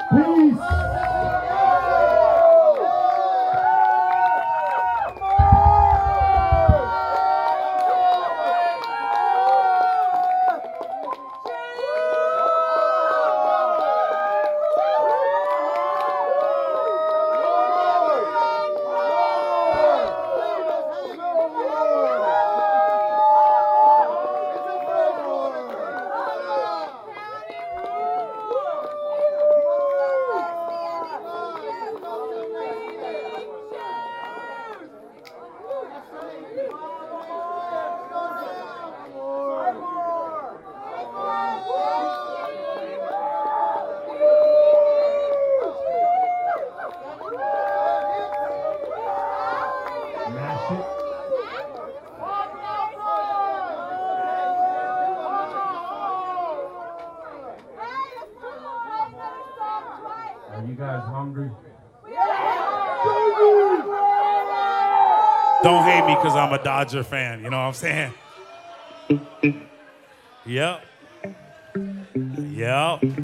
Peace. Mash it. Are you guys hungry? Don't hate me because I'm a Dodger fan. You know what I'm saying? Yep. Yep.